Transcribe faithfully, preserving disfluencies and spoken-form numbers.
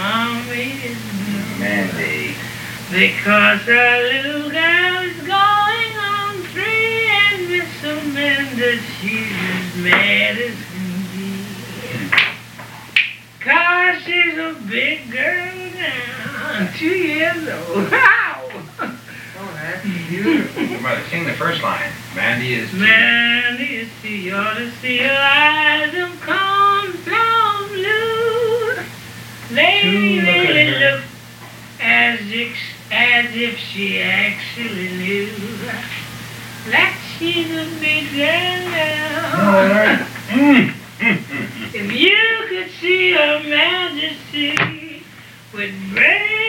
mommy is blue. Mandy. Because our little girl is going on three, and Miss Amanda, she's as mad as can be. Cause she's a big girl now, two years old. Wow! Oh, that's beautiful. Brother, sing the first line. Mandy is... Mandy is too, you ought to see her eyes of cornflower blue. They Two, look really at her. look as if, as if she actually knew that she's a big girl now. No, Larry. Mm. Mm, mm, mm. If you could see her majesty with brave